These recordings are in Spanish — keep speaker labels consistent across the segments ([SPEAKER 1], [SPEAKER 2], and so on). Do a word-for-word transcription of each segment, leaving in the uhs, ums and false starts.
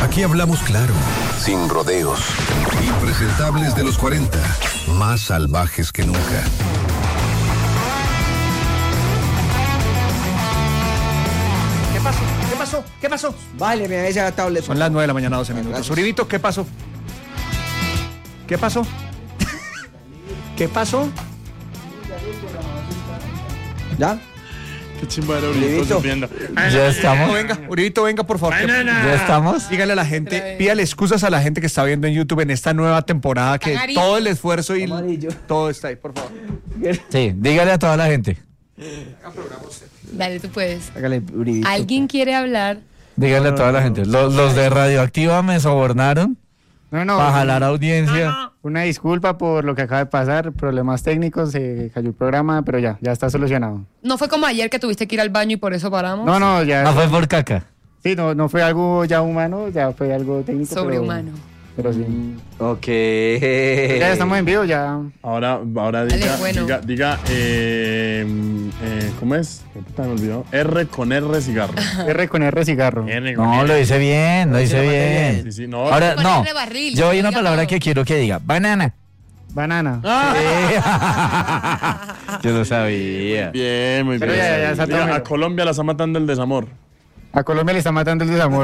[SPEAKER 1] Aquí hablamos claro, sin rodeos. Impresentables de los cuarenta, más salvajes que nunca.
[SPEAKER 2] ¿Qué pasó? ¿Qué pasó? ¿Qué pasó?
[SPEAKER 3] Vale, me esa tablet.
[SPEAKER 2] Son las nueve de la mañana, doce minutos.
[SPEAKER 3] Gracias.
[SPEAKER 2] Uribito, ¿qué pasó? ¿Qué pasó? ¿Qué pasó?
[SPEAKER 3] ¿Ya?
[SPEAKER 4] Qué chimba era Uribito subiendo.
[SPEAKER 5] Ya estamos.
[SPEAKER 2] Venga, Uribito, venga, por favor.
[SPEAKER 5] Ya estamos.
[SPEAKER 2] Dígale a la gente, pídale excusas a la gente que está viendo en YouTube en esta nueva temporada, que
[SPEAKER 6] Amarillo.
[SPEAKER 2] todo el esfuerzo y
[SPEAKER 3] Amarillo.
[SPEAKER 2] todo está ahí, por favor.
[SPEAKER 5] Sí, dígale a toda la gente.
[SPEAKER 6] Dale, tú puedes.
[SPEAKER 3] Hágale, Uribito.
[SPEAKER 6] ¿Alguien quiere hablar?
[SPEAKER 5] Dígale a toda la gente. Los, los de Radioactiva me sobornaron
[SPEAKER 7] No, no.
[SPEAKER 5] para jalar audiencia.
[SPEAKER 7] Una disculpa por lo que acaba de pasar, problemas técnicos, se cayó el programa, pero ya, ya está solucionado.
[SPEAKER 6] No fue como ayer que tuviste que ir al baño y por eso paramos.
[SPEAKER 7] No, no, ya.
[SPEAKER 5] No fue por caca.
[SPEAKER 7] Sí, no, no fue algo ya humano, ya fue algo técnico. pero-
[SPEAKER 6] Sobrehumano.
[SPEAKER 7] Pero sí.
[SPEAKER 3] Ok.
[SPEAKER 7] Ya estamos en vivo, ya.
[SPEAKER 4] Ahora, ahora
[SPEAKER 6] Dale,
[SPEAKER 4] diga,
[SPEAKER 6] bueno.
[SPEAKER 4] diga, diga eh, eh, ¿cómo es? ¿Qué puta me olvidó? R con R cigarro.
[SPEAKER 7] R con R cigarro.
[SPEAKER 4] R con
[SPEAKER 5] No,
[SPEAKER 4] R.
[SPEAKER 5] lo hice bien, lo hice bien.
[SPEAKER 4] Sí, sí, no.
[SPEAKER 5] Ahora,
[SPEAKER 6] Con
[SPEAKER 5] no.
[SPEAKER 6] R barril,
[SPEAKER 5] Yo hay una
[SPEAKER 6] diga
[SPEAKER 5] palabra
[SPEAKER 6] todo.
[SPEAKER 5] que quiero que diga. Banana.
[SPEAKER 7] Banana.
[SPEAKER 5] Yo lo sabía.
[SPEAKER 4] Bien, muy
[SPEAKER 7] Pero
[SPEAKER 4] bien.
[SPEAKER 7] ya, ya, ya,
[SPEAKER 4] Diga,
[SPEAKER 7] ya.
[SPEAKER 4] a Colombia la está matando el desamor.
[SPEAKER 7] A Colombia le está matando el desamor.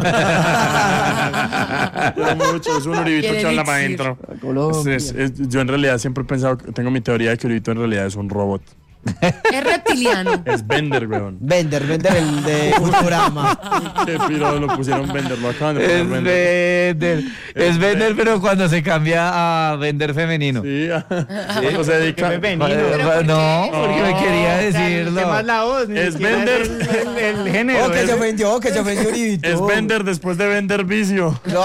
[SPEAKER 4] Quiero mucho, es un Uribito
[SPEAKER 6] Quiere
[SPEAKER 4] que habla
[SPEAKER 6] elixir.
[SPEAKER 4] para adentro.
[SPEAKER 3] Colombia.
[SPEAKER 4] Es- es- yo en realidad siempre he pensado, que- tengo mi teoría de que Uribito en realidad es un robot.
[SPEAKER 6] Es reptiliano.
[SPEAKER 4] Es Bender, weón.
[SPEAKER 3] Vender, vender el de Futurama.
[SPEAKER 4] Qué piro lo pusieron Bender, lo acaban de
[SPEAKER 5] Es
[SPEAKER 4] poner Bender.
[SPEAKER 5] vender. Es vender, pero cuando se cambia a vender femenino.
[SPEAKER 4] Sí, cuando se dedica.
[SPEAKER 7] femenino.
[SPEAKER 5] Eh,
[SPEAKER 6] ¿Pero por qué?
[SPEAKER 5] No, porque me quería
[SPEAKER 7] ¿Qué
[SPEAKER 5] decirlo.
[SPEAKER 7] más la voz? Ni
[SPEAKER 4] Es
[SPEAKER 7] siquiera
[SPEAKER 4] Bender.
[SPEAKER 7] El, el- el género.
[SPEAKER 3] Oh, que
[SPEAKER 7] es-
[SPEAKER 3] se ofendió, que se ofendió Uribito.
[SPEAKER 4] Es Bender después de vender vicio.
[SPEAKER 3] No.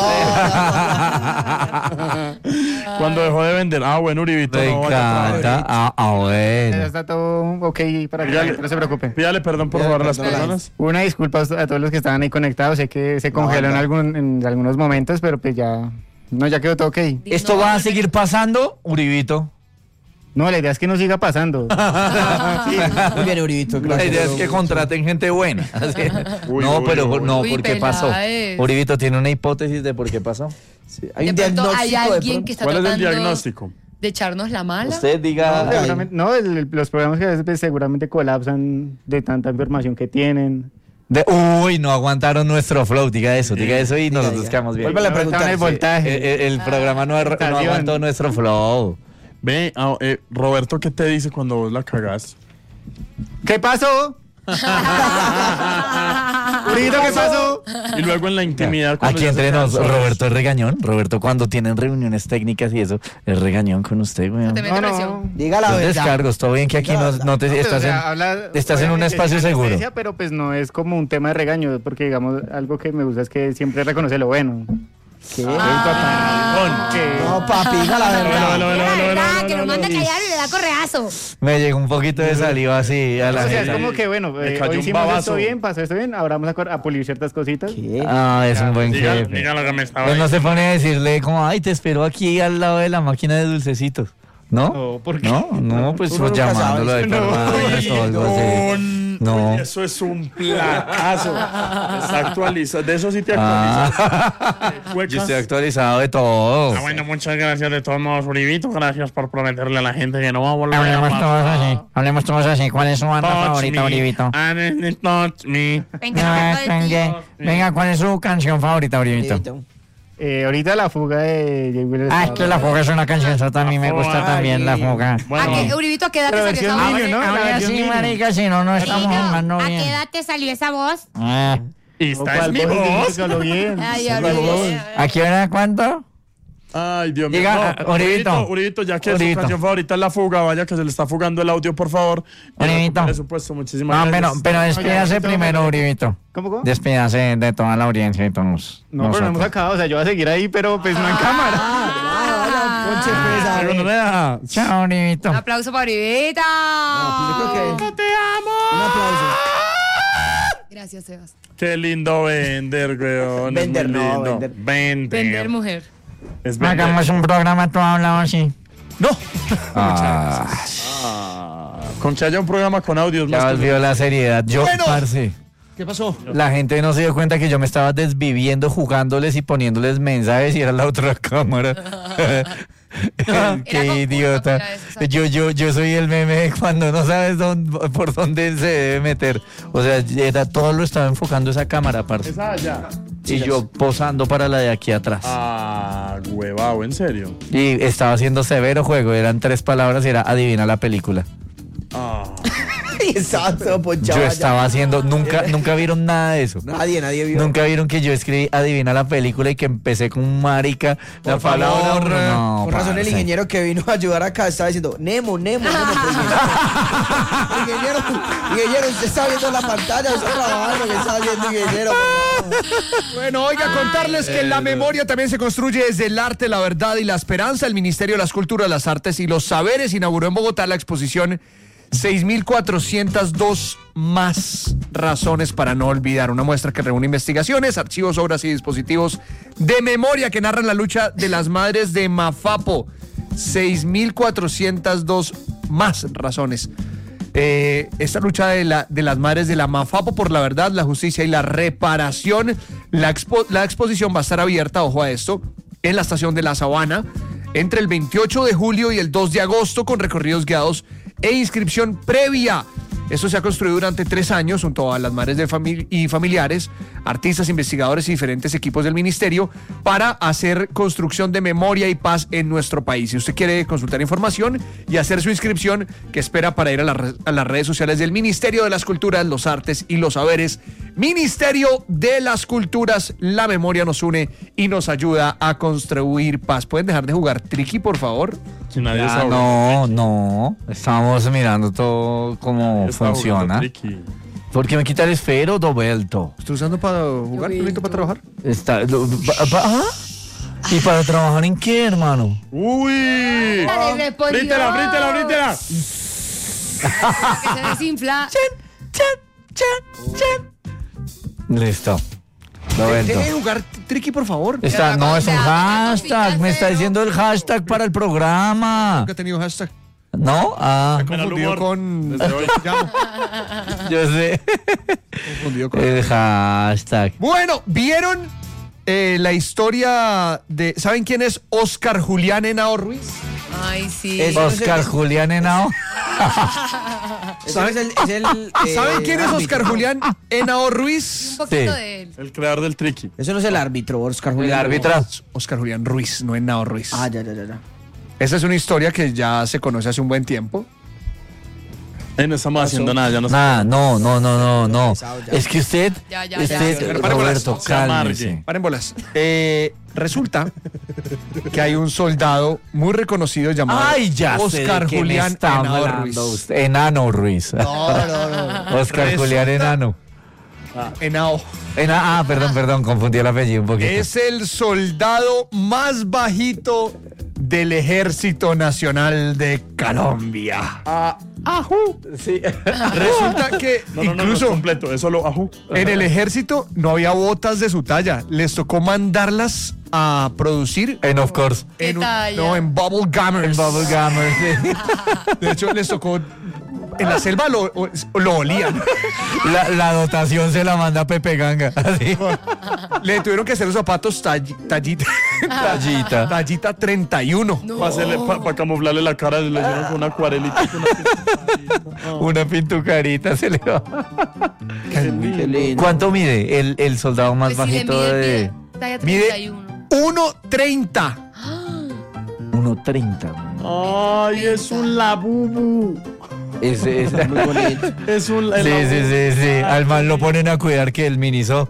[SPEAKER 4] Cuando dejó de vender. Ah, bueno, Uribito.
[SPEAKER 5] Me
[SPEAKER 4] no, vaya,
[SPEAKER 5] encanta. Ah, ah,
[SPEAKER 7] Ya
[SPEAKER 5] bueno.
[SPEAKER 7] está todo ok para que
[SPEAKER 4] Dígale.
[SPEAKER 7] no se preocupe.
[SPEAKER 4] Pídale perdón por
[SPEAKER 3] Pídale
[SPEAKER 4] favor a las
[SPEAKER 3] perdón.
[SPEAKER 4] personas.
[SPEAKER 7] Una disculpa a todos los que estaban ahí conectados. Sé que se congeló en,
[SPEAKER 3] no.
[SPEAKER 7] algún, en algunos momentos, pero pues ya. No, ya quedó todo ok.
[SPEAKER 5] ¿Esto va a seguir pasando, Uribito?
[SPEAKER 7] No, la idea es que no siga pasando.
[SPEAKER 3] Muy bien, Uribito.
[SPEAKER 5] La
[SPEAKER 3] Gracias.
[SPEAKER 5] idea es que contraten gente buena. Así.
[SPEAKER 4] Uy,
[SPEAKER 5] No,
[SPEAKER 4] uy,
[SPEAKER 5] pero
[SPEAKER 4] uy.
[SPEAKER 5] no,
[SPEAKER 6] Uy,
[SPEAKER 5] ¿por qué pasó?
[SPEAKER 6] Peláez.
[SPEAKER 5] Uribito tiene una hipótesis de por qué pasó.
[SPEAKER 3] Sí, Hay
[SPEAKER 6] De
[SPEAKER 3] un
[SPEAKER 6] pronto
[SPEAKER 3] diagnóstico
[SPEAKER 6] hay
[SPEAKER 3] de
[SPEAKER 6] alguien
[SPEAKER 3] pronto.
[SPEAKER 6] que está
[SPEAKER 4] ¿Cuál es el
[SPEAKER 6] tratando
[SPEAKER 4] diagnóstico?
[SPEAKER 6] de echarnos la mala.
[SPEAKER 5] Usted diga.
[SPEAKER 3] No,
[SPEAKER 7] Seguramente- no, el- el- los programas que a veces pues, seguramente colapsan de tanta información que tienen.
[SPEAKER 5] De- uy, no aguantaron nuestro flow. Diga eso, diga eso y nosotros
[SPEAKER 3] diga.
[SPEAKER 5] quedamos bien.
[SPEAKER 3] Vuélvale a
[SPEAKER 7] No
[SPEAKER 3] preguntar.
[SPEAKER 7] aguantaron el voltaje.
[SPEAKER 5] El, el- el programa no, no
[SPEAKER 7] Estación.
[SPEAKER 5] aguantó nuestro flow.
[SPEAKER 4] Ve, ah, eh, Roberto, ¿qué te dice cuando vos la cagás?
[SPEAKER 7] ¿Qué pasó? Uribito, ¿qué pasó?
[SPEAKER 4] Y luego en la intimidad. cuando
[SPEAKER 5] Aquí
[SPEAKER 4] ya se
[SPEAKER 5] entre nos,
[SPEAKER 4] quedan solos.
[SPEAKER 5] Roberto es regañón. Roberto, cuando tienen reuniones técnicas y eso, es regañón con usted, weón.
[SPEAKER 6] Te mete
[SPEAKER 7] No, no.
[SPEAKER 6] presión.
[SPEAKER 3] Diga la
[SPEAKER 5] Los
[SPEAKER 3] verdad.
[SPEAKER 5] descargos, todo bien que aquí
[SPEAKER 3] Diga la
[SPEAKER 5] no,
[SPEAKER 3] verdad.
[SPEAKER 5] no te
[SPEAKER 7] Pues,
[SPEAKER 5] estás
[SPEAKER 7] o sea,
[SPEAKER 5] en.
[SPEAKER 7] habla-
[SPEAKER 5] estás en un
[SPEAKER 7] obviamente
[SPEAKER 5] espacio
[SPEAKER 7] es
[SPEAKER 5] seguro.
[SPEAKER 7] anestesia, pero pues no es como un tema de regaño, porque digamos, algo que me gusta es que siempre reconoce lo bueno.
[SPEAKER 3] ¿Qué?
[SPEAKER 7] Que-
[SPEAKER 3] No, papi, diga la verdad.
[SPEAKER 4] Velo, velo,
[SPEAKER 6] La
[SPEAKER 4] velo,
[SPEAKER 6] verdad,
[SPEAKER 4] velo,
[SPEAKER 6] que lo
[SPEAKER 4] velo,
[SPEAKER 6] manda a
[SPEAKER 4] velo.
[SPEAKER 6] callar y le da correazo.
[SPEAKER 5] Me llegó un poquito de saliva así a la
[SPEAKER 7] O sea, es
[SPEAKER 5] gente.
[SPEAKER 7] como que bueno,
[SPEAKER 4] Le
[SPEAKER 7] eh,
[SPEAKER 4] cayó
[SPEAKER 7] hoy
[SPEAKER 4] un
[SPEAKER 7] hicimos
[SPEAKER 4] babazo.
[SPEAKER 7] esto bien, pasó esto bien, ahora vamos a, cor- a pulir ciertas cositas.
[SPEAKER 3] ¿Qué?
[SPEAKER 5] Ah, es un buen
[SPEAKER 4] Diga,
[SPEAKER 5] jefe.
[SPEAKER 4] diga lo que me estaba
[SPEAKER 5] Pues no se pone a decirle como, ay, te espero aquí al lado de la máquina de dulcecitos. ¿No?
[SPEAKER 7] No, ¿por qué?
[SPEAKER 5] No, no, pues,
[SPEAKER 3] Uno
[SPEAKER 5] pues
[SPEAKER 3] nunca
[SPEAKER 5] llamándolo de
[SPEAKER 3] sabe.
[SPEAKER 5] permanes o algo así. No.
[SPEAKER 4] Uy, eso es un placazo. Está actualizado. De eso sí te actualizas.
[SPEAKER 5] Ah,
[SPEAKER 4] Huecas.
[SPEAKER 5] yo estoy actualizado de todo.
[SPEAKER 4] Ah, bueno, muchas gracias de todos modos, Uribito. Gracias por prometerle a la gente que no va a volver
[SPEAKER 5] Hablemos
[SPEAKER 4] a
[SPEAKER 5] todos así, hablemos todos así. ¿Cuál es su banda
[SPEAKER 4] Touch
[SPEAKER 5] favorita,
[SPEAKER 4] me,
[SPEAKER 5] Uribito?
[SPEAKER 4] and touch me.
[SPEAKER 6] Venga,
[SPEAKER 5] Venga, venga, ¿cuál es su canción favorita, Uribito?
[SPEAKER 3] Uribito.
[SPEAKER 7] Eh, ahorita la fuga de Jay Wheeler
[SPEAKER 5] Ah, es
[SPEAKER 7] está-
[SPEAKER 5] que la fuga es una canción, eso también me gusta
[SPEAKER 4] Ay.
[SPEAKER 5] también la fuga.
[SPEAKER 6] ¿A
[SPEAKER 4] Bueno,
[SPEAKER 6] qué, Uribito, ¿a qué edad te
[SPEAKER 7] Pero
[SPEAKER 6] salió esa
[SPEAKER 7] versión
[SPEAKER 6] voz?
[SPEAKER 7] niño, ¿no? La
[SPEAKER 5] Ahora
[SPEAKER 7] versión
[SPEAKER 5] sí,
[SPEAKER 7] niño.
[SPEAKER 5] marica, si no, no estamos jugando
[SPEAKER 8] ¿A qué
[SPEAKER 5] bien.
[SPEAKER 8] edad te salió esa voz?
[SPEAKER 5] Ah,
[SPEAKER 4] y
[SPEAKER 7] ¿O
[SPEAKER 4] esta
[SPEAKER 7] cuál
[SPEAKER 4] es mi
[SPEAKER 7] voz?
[SPEAKER 4] voz.
[SPEAKER 7] Dígalo bien.
[SPEAKER 6] Ay,
[SPEAKER 7] Esa
[SPEAKER 6] ya,
[SPEAKER 7] es la
[SPEAKER 6] ya,
[SPEAKER 7] voz.
[SPEAKER 6] ya,
[SPEAKER 5] ¿a qué hora cuánto?
[SPEAKER 4] Ay, Dios mío.
[SPEAKER 5] Diga,
[SPEAKER 4] No,
[SPEAKER 5] Uribito.
[SPEAKER 4] Uribito, ya que
[SPEAKER 5] Uribito.
[SPEAKER 4] su canción favorita es la fuga, vaya que se le está fugando el audio, por favor.
[SPEAKER 5] Uribito.
[SPEAKER 4] Por supuesto, muchísimas
[SPEAKER 5] No, pero,
[SPEAKER 4] gracias.
[SPEAKER 5] pero despídase
[SPEAKER 7] Oye,
[SPEAKER 5] primero, Uribito.
[SPEAKER 7] ¿Cómo, cómo?
[SPEAKER 5] Despídase de toda la audiencia y todos
[SPEAKER 7] No, pero no hemos
[SPEAKER 5] nosotros.
[SPEAKER 7] acabado, o sea, yo voy a seguir ahí, pero pues no en cámara.
[SPEAKER 3] Ah, vaya, Ponche, pues, a
[SPEAKER 4] Pero no
[SPEAKER 3] ver.
[SPEAKER 4] le da.
[SPEAKER 5] Chao, Uribito.
[SPEAKER 6] Un aplauso para Uribito.
[SPEAKER 3] Yo creo que
[SPEAKER 4] ¡Te amo!
[SPEAKER 3] un aplauso.
[SPEAKER 6] Gracias, Sebas.
[SPEAKER 4] Qué lindo vender, weón. Es
[SPEAKER 3] Vender,
[SPEAKER 4] muy
[SPEAKER 3] no,
[SPEAKER 4] lindo.
[SPEAKER 3] vender.
[SPEAKER 4] Vender.
[SPEAKER 6] Vender mujer.
[SPEAKER 4] Es vender.
[SPEAKER 5] Hagamos un programa todo hablado así.
[SPEAKER 4] No.
[SPEAKER 5] Ah,
[SPEAKER 4] Con que haya un programa con audios
[SPEAKER 5] ya
[SPEAKER 4] más.
[SPEAKER 5] volvió la seriedad. Yo,
[SPEAKER 2] Bueno.
[SPEAKER 5] parce.
[SPEAKER 2] ¿Qué pasó?
[SPEAKER 5] La gente no se dio cuenta que yo me estaba desviviendo jugándoles y poniéndoles mensajes y era la otra cámara.
[SPEAKER 6] Era
[SPEAKER 5] Qué
[SPEAKER 6] con
[SPEAKER 5] idiota.
[SPEAKER 6] una, era esa.
[SPEAKER 5] Yo, yo, yo soy el meme de cuando no sabes dónde, por dónde se debe meter. O sea, era, todo lo estaba enfocando esa cámara, parce.
[SPEAKER 4] Esa allá.
[SPEAKER 5] Y yo posando para la de aquí atrás.
[SPEAKER 4] Ah, huevado, ¿en serio?
[SPEAKER 5] Y estaba haciendo severo juego. Eran tres palabras y era adivina la película.
[SPEAKER 4] Ah.
[SPEAKER 3] Y estaba todo ponchado
[SPEAKER 5] Yo
[SPEAKER 3] allá.
[SPEAKER 5] estaba haciendo, nunca, nunca vieron nada de eso.
[SPEAKER 3] Nadie, nadie vio.
[SPEAKER 5] Nunca vieron que yo escribí adivina la película y que empecé con un marica. La
[SPEAKER 2] Por favor,
[SPEAKER 5] palabra. No,
[SPEAKER 3] Por razón el
[SPEAKER 5] parce.
[SPEAKER 3] ingeniero que vino a ayudar acá estaba diciendo Nemo, Nemo, Nemo. Pues, ingeniero, ingeniero, usted está viendo la pantalla, usted está trabajando, ¿qué está haciendo, ingeniero? Por favor.
[SPEAKER 2] Bueno, oiga, contarles que la memoria también se construye desde el arte, la verdad y la esperanza. El Ministerio de las Culturas, las Artes y los Saberes inauguró en Bogotá la exposición seis mil cuatrocientas dos más razones para no olvidar. Una muestra que reúne investigaciones, archivos, obras y dispositivos de memoria que narran la lucha de las madres de Mafapo. seis mil cuatrocientas dos más razones. Eh, esta lucha de, la, de las madres de la Mafapo por la verdad, la justicia y la reparación. La, expo, la exposición va a estar abierta, ojo a esto, en la estación de La Sabana entre el veintiocho de julio y el dos de agosto con recorridos guiados e inscripción previa. Esto se ha construido durante tres años junto a las madres de famili- y familiares, artistas, investigadores y diferentes equipos del ministerio para hacer construcción de memoria y paz en nuestro país. Si usted quiere consultar información y hacer su inscripción, que espera para ir a, la re- a las redes sociales del Ministerio de las Culturas, los Artes y los Saberes. Ministerio de las Culturas, la memoria nos une y nos ayuda a construir paz. ¿Pueden dejar de jugar triqui, por favor?
[SPEAKER 4] Si nadie
[SPEAKER 5] Ah,
[SPEAKER 4] sabe.
[SPEAKER 5] no, no. Estamos mirando todo cómo
[SPEAKER 4] Está jugando
[SPEAKER 5] funciona.
[SPEAKER 4] tricky.
[SPEAKER 5] ¿Por qué me quita el esfero, Dobelto?
[SPEAKER 2] ¿Estoy usando para jugar? ¿No necesito para trabajar?
[SPEAKER 5] Está, lo- pa- pa- ¿ah? ¿Y para trabajar en qué, hermano?
[SPEAKER 4] ¡Uy!
[SPEAKER 6] Dale, respondió.
[SPEAKER 4] ¡Brítela, brítela, brítela!
[SPEAKER 6] Que se desinfla.
[SPEAKER 5] Listo. Dobelto.
[SPEAKER 2] Deje de jugar triqui, por favor.
[SPEAKER 5] Está, no, es un hashtag. Me está diciendo el hashtag para el programa.
[SPEAKER 2] Nunca he tenido hashtag.
[SPEAKER 5] ¿No? Ah,
[SPEAKER 2] Me he
[SPEAKER 4] Mira el
[SPEAKER 2] confundido
[SPEAKER 4] humor.
[SPEAKER 2] con...
[SPEAKER 4] Desde hoy.
[SPEAKER 2] Llamo.
[SPEAKER 5] yo sé.
[SPEAKER 2] Confundido con...
[SPEAKER 5] El hashtag.
[SPEAKER 2] Bueno, ¿vieron eh, la historia de... ¿Saben quién es Oscar Julián Henao Ruiz?
[SPEAKER 6] Ay, sí.
[SPEAKER 3] Es-
[SPEAKER 5] Oscar Julián Henao.
[SPEAKER 3] Ese es el, es el, eh,
[SPEAKER 2] ¿Saben quién es
[SPEAKER 3] árbitro.
[SPEAKER 2] Oscar Julián Henao Ruiz?
[SPEAKER 6] Un poquito
[SPEAKER 5] Sí.
[SPEAKER 6] de él.
[SPEAKER 4] El creador del tricky.
[SPEAKER 3] Eso no es el árbitro, Oscar
[SPEAKER 5] El
[SPEAKER 3] Julián.
[SPEAKER 5] árbitro.
[SPEAKER 2] Oscar Julián Ruiz, no Henao Ruiz.
[SPEAKER 3] Ah, ya, ya, ya, ya.
[SPEAKER 2] Esa es una historia que ya se conoce hace un buen tiempo.
[SPEAKER 4] Eh, no estamos haciendo nada, ya no
[SPEAKER 5] Nada, no, no, no, no, no.
[SPEAKER 3] Pesado ya.
[SPEAKER 5] Es que usted,
[SPEAKER 6] Ya, ya,
[SPEAKER 5] usted,
[SPEAKER 6] ya.
[SPEAKER 2] Pero pare bolas.
[SPEAKER 5] Roberto,
[SPEAKER 4] Se amargue.
[SPEAKER 5] cálmese.
[SPEAKER 2] Paren bolas. Eh, resulta que hay un soldado muy reconocido llamado
[SPEAKER 5] Ay, ya sé
[SPEAKER 2] Oscar
[SPEAKER 5] de quién
[SPEAKER 2] Julián
[SPEAKER 5] está
[SPEAKER 2] Henao
[SPEAKER 5] hablando
[SPEAKER 2] Ruiz.
[SPEAKER 5] usted. Enano Ruiz.
[SPEAKER 3] No, no, no.
[SPEAKER 5] Oscar
[SPEAKER 2] Resulta-
[SPEAKER 5] Julián Enano.
[SPEAKER 2] Henao.
[SPEAKER 5] Ena- ah, perdón, perdón, confundí el apellido un poquito.
[SPEAKER 2] Es el soldado más bajito del Ejército Nacional de Colombia.
[SPEAKER 4] Ah,
[SPEAKER 5] Sí.
[SPEAKER 2] Resulta que
[SPEAKER 4] no, no, no, no, es
[SPEAKER 2] incluso
[SPEAKER 4] completo, es solo ajú.
[SPEAKER 2] en el ejército no había botas de su talla. Les tocó mandarlas a producir
[SPEAKER 5] And of course.
[SPEAKER 6] ¿Qué
[SPEAKER 2] en, un-
[SPEAKER 6] talla?
[SPEAKER 2] no, en bubble gummers.
[SPEAKER 5] Bubble Gummer, sí.
[SPEAKER 2] De hecho, les tocó en la selva lo, o- lo olían.
[SPEAKER 5] La, la dotación se la manda Pepe Ganga. Así.
[SPEAKER 2] Le tuvieron que hacer los zapatos talli- tallita,
[SPEAKER 5] Tallita.
[SPEAKER 2] tallita treinta y uno.
[SPEAKER 4] Para camuflarle la cara, le hicieron con una acuarelita. Con una...
[SPEAKER 5] Una pintucarita se le va.
[SPEAKER 3] Qué lindo.
[SPEAKER 5] ¿Cuánto mide el, el soldado más
[SPEAKER 6] Pues si le
[SPEAKER 5] bajito
[SPEAKER 6] mide
[SPEAKER 5] de
[SPEAKER 6] el pie, talla
[SPEAKER 2] Mide-
[SPEAKER 6] treinta y uno.
[SPEAKER 2] uno treinta.
[SPEAKER 5] uno treinta?
[SPEAKER 4] Ay, es un labubu.
[SPEAKER 5] Ese es.
[SPEAKER 3] Muy bonito.
[SPEAKER 4] Es un
[SPEAKER 5] Sí, sí, sí, sí. Al man lo ponen a cuidar que el miniso.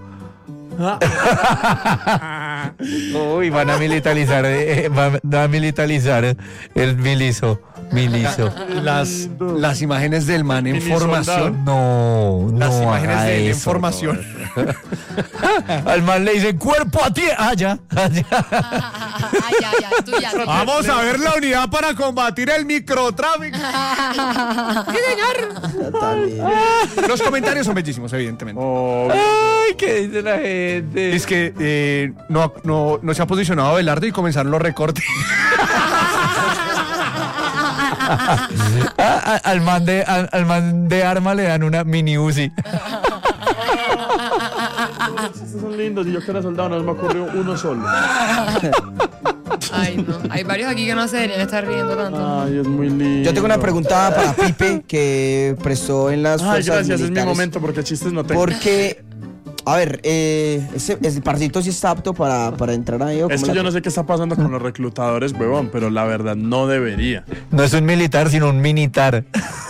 [SPEAKER 5] Uy, van a militarizar, eh, van a militarizar el miliso. Miliso.
[SPEAKER 2] Las, las imágenes del man en
[SPEAKER 4] Mini
[SPEAKER 2] formación.
[SPEAKER 5] No, no.
[SPEAKER 2] Las imágenes
[SPEAKER 5] haga
[SPEAKER 2] de él en
[SPEAKER 5] eso,
[SPEAKER 2] formación.
[SPEAKER 5] no. Al man le dicen cuerpo a ti. Ah, ya. Ah, ya.
[SPEAKER 6] Ay, ya, ya, tú ya. tú ya.
[SPEAKER 2] Vamos a ver la unidad para combatir el microtráfico.
[SPEAKER 3] Está lindo.
[SPEAKER 2] Los comentarios son bellísimos, evidentemente.
[SPEAKER 4] Oh,
[SPEAKER 5] Ay, ¿qué dice la gente?
[SPEAKER 2] Es que eh, no, no, no se ha posicionado Belardo y comenzaron los recortes.
[SPEAKER 5] Ah, ah, al, man de, al, al man de arma le dan una mini Uzi.
[SPEAKER 4] estos son lindos. Y yo que era soldado no me ocurrió uno solo.
[SPEAKER 6] Ay, no. Hay varios aquí que no se deberían estar riendo tanto.
[SPEAKER 4] Ay, es muy lindo.
[SPEAKER 3] Yo tengo una pregunta para Pipe que prestó en las
[SPEAKER 4] Ay,
[SPEAKER 3] fuerzas
[SPEAKER 4] gracias, es mi
[SPEAKER 3] militares.
[SPEAKER 4] momento porque chistes no tengo.
[SPEAKER 3] Porque, a ver, eh, ese, ese partidito sí está apto para, para entrar ahí. ¿O
[SPEAKER 4] Es
[SPEAKER 3] cómo
[SPEAKER 4] que
[SPEAKER 3] la-
[SPEAKER 4] yo no sé qué está pasando con los reclutadores, huevón, pero la verdad no debería.
[SPEAKER 5] No es un militar, sino un minitar.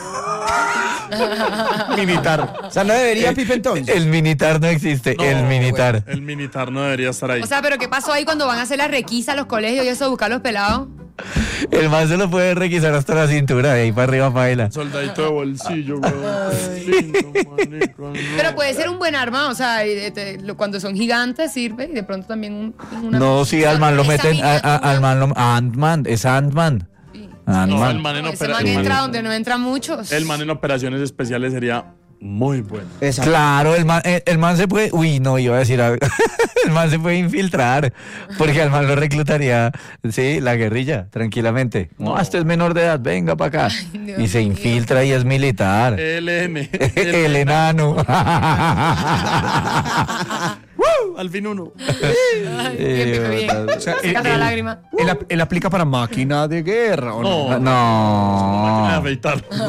[SPEAKER 4] Militar.
[SPEAKER 3] O sea, no debería Pipe entonces.
[SPEAKER 5] El militar no existe,
[SPEAKER 4] No,
[SPEAKER 5] el militar.
[SPEAKER 4] El militar no debería estar ahí.
[SPEAKER 6] O sea, pero ¿qué pasó ahí cuando van a hacer la requisa a los colegios y eso, buscar los pelados?
[SPEAKER 5] El man se lo puede requisar hasta la cintura, de ahí para arriba baila.
[SPEAKER 4] Soldadito de bolsillo, huevón. Lindo, manico, no.
[SPEAKER 6] Pero puede ser un buen arma, o sea, y de- de- lo- cuando son gigantes sirve y de pronto también un, una...
[SPEAKER 5] No, sí, al man lo
[SPEAKER 6] Esa
[SPEAKER 5] meten, a- a-
[SPEAKER 6] miniatura.
[SPEAKER 5] al man lo... a Ant-Man, es Ant-Man.
[SPEAKER 4] No, el
[SPEAKER 5] Ant-Man.
[SPEAKER 4] man en
[SPEAKER 6] Ese
[SPEAKER 4] opera-
[SPEAKER 6] man
[SPEAKER 4] el man-
[SPEAKER 6] entra donde no entran muchos.
[SPEAKER 4] el man en operaciones especiales sería muy bueno.
[SPEAKER 3] Exacto.
[SPEAKER 5] Claro, el man, el, el man se puede... Uy, no, iba a decir algo. El man se puede infiltrar, porque al man lo reclutaría, sí, la guerrilla, tranquilamente. No, este es menor de edad, venga para acá.
[SPEAKER 6] Dios
[SPEAKER 5] Y se
[SPEAKER 6] mío.
[SPEAKER 5] infiltra y es militar.
[SPEAKER 4] L N.
[SPEAKER 5] El enano.
[SPEAKER 4] Al fin uno.
[SPEAKER 6] Ay, bien, bien, bien.
[SPEAKER 2] O sea, él,
[SPEAKER 6] Sácate la
[SPEAKER 2] él-
[SPEAKER 6] lágrima.
[SPEAKER 2] él ap- él aplica para máquina de guerra, ¿o no?
[SPEAKER 4] No,
[SPEAKER 5] No.
[SPEAKER 4] máquina de afeitar.